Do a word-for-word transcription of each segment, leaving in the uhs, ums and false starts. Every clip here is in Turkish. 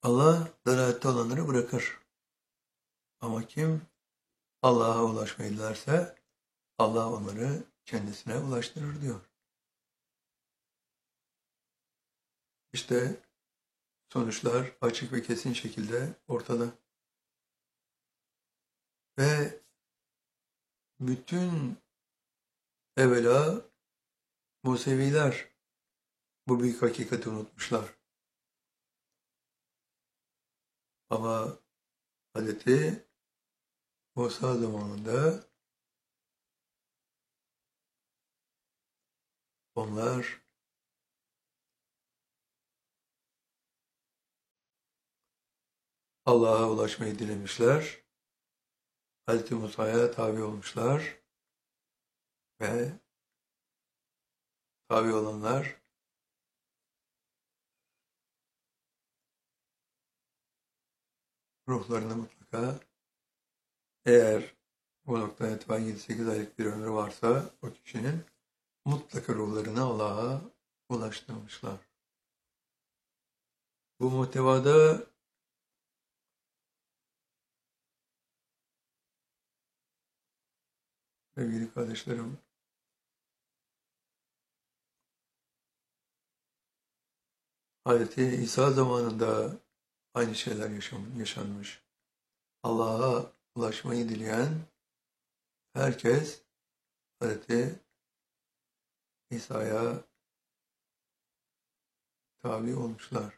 Allah dalalette olanları bırakır. Ama kim Allah'a ulaşmayı dilerse Allah onları kendisine ulaştırır diyor. İşte sonuçlar açık ve kesin şekilde ortada. Ve bütün evvela Museviler bu büyük hakikati unutmuşlar. Ama Hazreti Musa zamanında onlar Allah'a ulaşmayı dilemişler. Hazreti Musa'ya tabi olmuşlar ve tabi olanlar ruhlarını mutlaka, eğer bu noktaya itibaren yedi sekiz aylık bir ömrü varsa o kişinin mutlaka ruhlarını Allah'a ulaştırmışlar. Bu muhtevada sevgili kardeşlerim, Hazreti İsa zamanında aynı şeyler yaşanmış. Allah'a ulaşmayı dileyen herkes Hazreti İsa'ya tabi olmuşlar.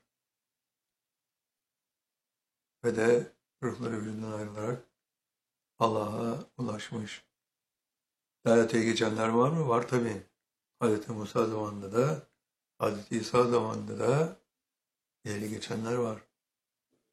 Ve de ruhları birbirinden ayrılarak Allah'a ulaşmış. Daveteye geçenler var mı? Var tabii. Hazreti Musa zamanında da, Hazreti İsa zamanında da ileri geçenler var.